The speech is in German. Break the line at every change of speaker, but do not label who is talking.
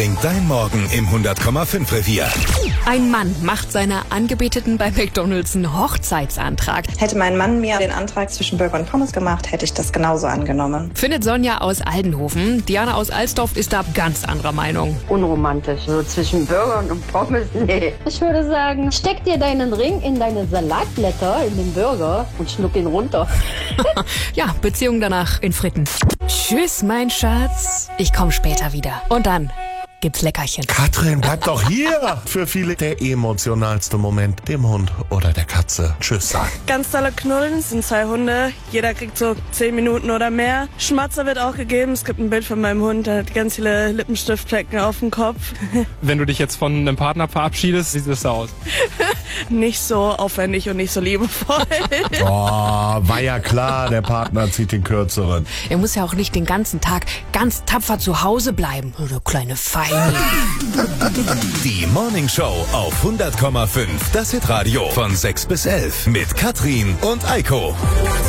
klingt dein Morgen im 100,5 Revier?
Ein Mann macht seiner Angebeteten bei McDonald's einen Hochzeitsantrag.
Hätte mein Mann mir den Antrag zwischen Burger und Pommes gemacht, hätte ich das genauso angenommen.
Findet Sonja aus Aldenhofen. Diana aus Alsdorf ist da ganz anderer Meinung.
Unromantisch. So zwischen Burgern und Pommes, nee. Ich würde sagen, steck dir deinen Ring in deine Salatblätter, in den Burger und schluck ihn runter.
Ja, Beziehung danach in Fritten. Tschüss, mein Schatz. Ich komme später wieder. Und dann gibt's Leckerchen.
Katrin, bleib doch hier! Für viele der emotionalste Moment, dem Hund oder der Katze Tschüss sagen.
Ganz tolle Knuddeln, es sind 2 Hunde, jeder kriegt so 10 Minuten oder mehr. Schmatzer wird auch gegeben, es gibt ein Bild von meinem Hund, der hat ganz viele Lippenstiftflecken auf dem Kopf.
Wenn du dich jetzt von einem Partner verabschiedest, wie sieht das da aus?
Nicht so aufwendig und nicht so liebevoll.
Oh, war ja klar, der Partner zieht den Kürzeren.
Er muss ja auch nicht den ganzen Tag ganz tapfer zu Hause bleiben. Du kleine Feini.
Die Morning Show auf 100,5. Das Hitradio von 6 bis 11 mit Katrin und Eiko.